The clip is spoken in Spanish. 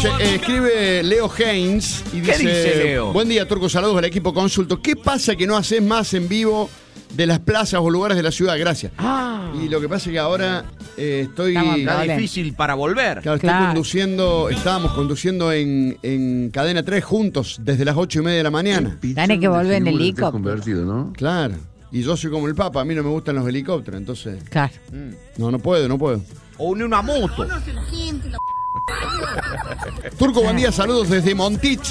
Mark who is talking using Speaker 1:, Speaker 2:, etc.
Speaker 1: Che, escribe Leo Haynes y
Speaker 2: ¿Qué dice Leo?
Speaker 1: Buen día, Turco, saludos al equipo Consulto. ¿Qué pasa que no haces más en vivo de las plazas o lugares de la ciudad? Gracias. Y lo que pasa es que ahora
Speaker 2: Está difícil para volver.
Speaker 1: Claro, estábamos conduciendo en Cadena 3 juntos desde las 8:30 de la mañana.
Speaker 3: Tiene que volver en helicóptero.
Speaker 4: Convertido, ¿no?
Speaker 1: Claro. Y yo soy como el Papa, a mí no me gustan los helicópteros, entonces.
Speaker 3: Claro.
Speaker 1: No puedo.
Speaker 2: O en una moto.
Speaker 1: Turco, buen día, saludos desde Montich.